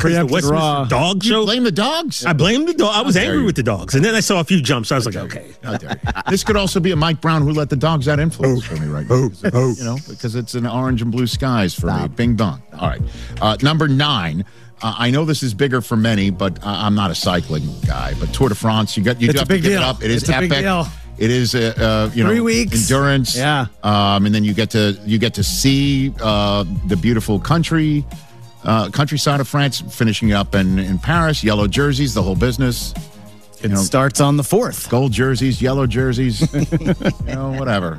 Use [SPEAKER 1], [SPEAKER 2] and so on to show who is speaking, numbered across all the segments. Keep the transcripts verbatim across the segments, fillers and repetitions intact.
[SPEAKER 1] because the
[SPEAKER 2] Preempted
[SPEAKER 1] Westminster
[SPEAKER 2] Raw.
[SPEAKER 1] Dog
[SPEAKER 3] You
[SPEAKER 1] Show.
[SPEAKER 3] blame the dogs?
[SPEAKER 1] I blamed the dog. I was
[SPEAKER 3] How dare
[SPEAKER 1] angry
[SPEAKER 3] you.
[SPEAKER 1] with the dogs, and then I saw a few jumps. I was like, okay.
[SPEAKER 3] How dare you. This could also be a Mike Brown who let the dogs out influence for me right now.
[SPEAKER 1] oh, oh.
[SPEAKER 3] You know, because it's an orange and blue skies for me. Bing bong. All right. Uh, number nine. Uh, I know this is bigger for many, but uh, I'm not a cycling guy. But Tour de France, you got you
[SPEAKER 2] It's
[SPEAKER 3] do
[SPEAKER 2] a
[SPEAKER 3] have to
[SPEAKER 2] big
[SPEAKER 3] give it
[SPEAKER 2] deal.
[SPEAKER 3] up. It is
[SPEAKER 2] It's a
[SPEAKER 3] epic.
[SPEAKER 2] big deal.
[SPEAKER 3] It is uh, uh, you know
[SPEAKER 2] Three weeks.
[SPEAKER 3] endurance.
[SPEAKER 2] Yeah.
[SPEAKER 3] Um, and then you get to you get to see uh, the beautiful country uh, countryside of France, finishing up in in Paris. Yellow jerseys, the whole business.
[SPEAKER 2] It
[SPEAKER 3] You know,
[SPEAKER 2] starts on the fourth.
[SPEAKER 3] gold jerseys, yellow jerseys, you know, whatever.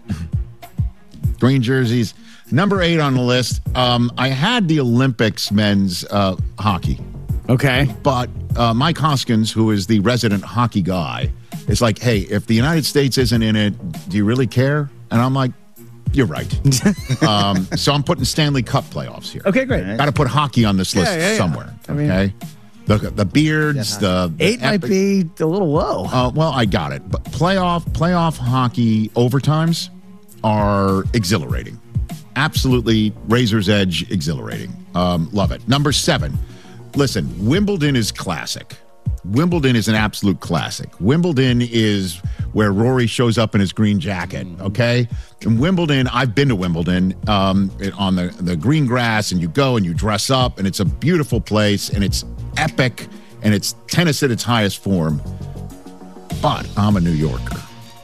[SPEAKER 3] Green jerseys. Number eight on the list. Um, I had the Olympics men's uh, hockey,
[SPEAKER 2] Okay.
[SPEAKER 3] but uh, Mike Hoskins, who is the resident hockey guy, is like, hey, if the United States isn't in it, do you really care? And I'm like, you're right. um, so I'm putting Stanley Cup playoffs here.
[SPEAKER 2] Okay, great.
[SPEAKER 3] Got to put hockey on this list
[SPEAKER 2] Yeah, yeah, yeah.
[SPEAKER 3] somewhere.
[SPEAKER 2] I mean-
[SPEAKER 3] okay. The, the beards, the, the
[SPEAKER 2] Eight might
[SPEAKER 3] epic-
[SPEAKER 2] be a little low.
[SPEAKER 3] uh, well, I got it. But playoff playoff hockey overtimes are exhilarating. Absolutely razor's edge exhilarating. Um, love it. Number seven. Listen, Wimbledon is classic. Wimbledon is an absolute classic. Wimbledon is where Rory shows up in his green jacket, okay? In Wimbledon, I've been to Wimbledon um, it- on the, the green grass, and you go and you dress up, and it's a beautiful place, and it's epic, and it's tennis at its highest form. But I'm a New Yorker.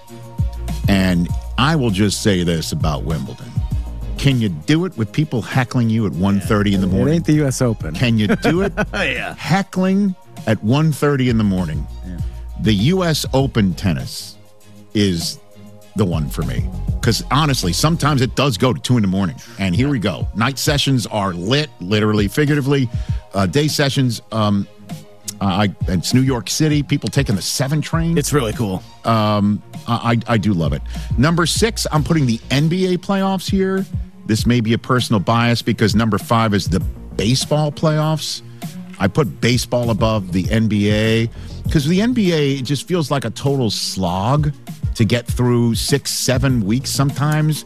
[SPEAKER 3] And I will just say this about Wimbledon. Can you do it with people heckling you at one thirty in the
[SPEAKER 2] It
[SPEAKER 3] morning?
[SPEAKER 2] ain't the U S Open.
[SPEAKER 3] Can you do it?
[SPEAKER 2] Yeah.
[SPEAKER 3] Heckling at one thirty in the morning. The U S Open tennis is the one for me. Because honestly, sometimes it does go to two in the morning. And here we go. Night sessions are lit, literally, figuratively. Uh, day sessions, um, I, it's New York City. People taking the seven train.
[SPEAKER 2] It's really cool.
[SPEAKER 3] Um, I, I do love it. Number six, I'm putting the N B A playoffs here. This may be a personal bias because number five is the baseball playoffs. I put baseball above the N B A because the N B A, it just feels like a total slog to get through six, seven weeks sometimes.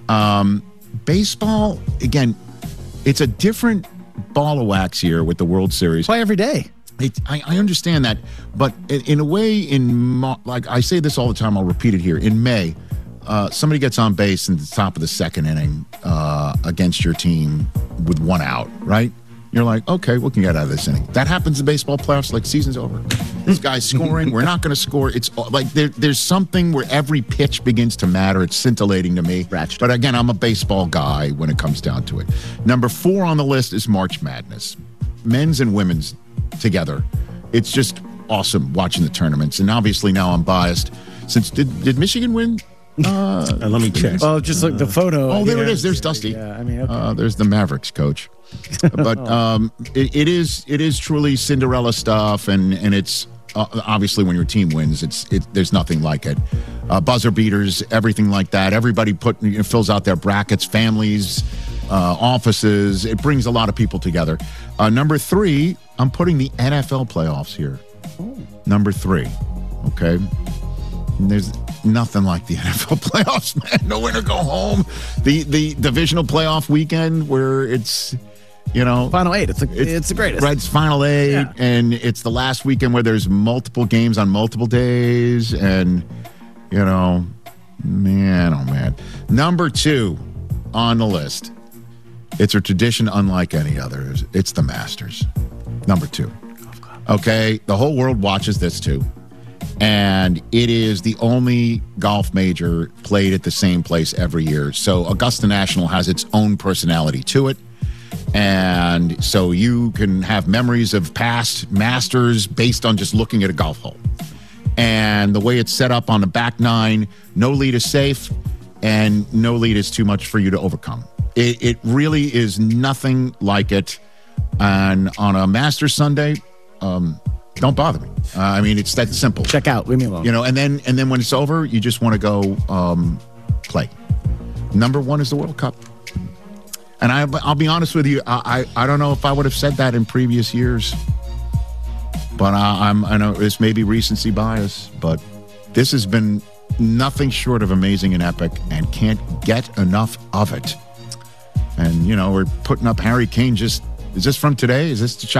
[SPEAKER 3] Um, baseball, again, it's a different ball of wax here with the World Series.
[SPEAKER 2] Play every day.
[SPEAKER 3] It, I, I understand that, but in, in a way, in Mo- like I say this all the time, I'll repeat it here. In May, uh, somebody gets on base in the top of the second inning uh, against your team with one out, right? You're like, okay, we can get out of this inning. That happens in baseball playoffs, like season's over. This guy's scoring. We're not going to score. It's like there, there's something where every pitch begins to matter. It's scintillating to me.
[SPEAKER 2] Ratchet.
[SPEAKER 3] But again, I'm a baseball guy when it comes down to it. Number four on the list is March Madness. Men's and women's together. It's just awesome watching the tournaments. And obviously now I'm biased. Since did did Michigan win? Uh,
[SPEAKER 1] Uh, let me check.
[SPEAKER 2] Well, just like the photo.
[SPEAKER 3] oh, there
[SPEAKER 2] here.
[SPEAKER 3] it is. There's Dusty.
[SPEAKER 2] Yeah, I mean, okay.
[SPEAKER 3] Uh, there's the Mavericks coach. But um, it, it is it is truly Cinderella stuff, and and it's uh, obviously when your team wins, it's it, there's nothing like it. Uh, buzzer beaters, everything like that. Everybody put you know, fills out their brackets, families, uh, offices. It brings a lot of people together. Uh, number three, I'm putting the N F L playoffs here. Number three, okay. And there's nothing like the N F L playoffs, man. No winner, go home. The the divisional playoff weekend where it's, you know,
[SPEAKER 2] Final eight. It's, a, it's, the greatest.
[SPEAKER 3] right? It's final eight,
[SPEAKER 2] Yeah.
[SPEAKER 3] and it's the last weekend where there's multiple games on multiple days, and you know, man, oh man. Number two on the list. It's a tradition unlike any other. It's the Masters. Number two. Okay, the whole world watches this too. And it is the only golf major played at the same place every year. So Augusta National has its own personality to it. And so you can have memories of past Masters based on just looking at a golf hole. And the way it's set up on the back nine, no lead is safe and no lead is too much for you to overcome. It, it really is nothing like it. And on a Masters Sunday, um, don't bother me. Uh, I mean, it's that simple.
[SPEAKER 2] Check out. Leave me alone.
[SPEAKER 3] You know, and then and then when it's over, you just want to go um, play. Number one is the World Cup. And I, I'll be honest with you, I, I I don't know if I would have said that in previous years, but I, I'm I know this may be recency bias, but this has been nothing short of amazing and epic, and can't get enough of it. And you know, we're putting up Harry Kane. Just is this from today? Is this the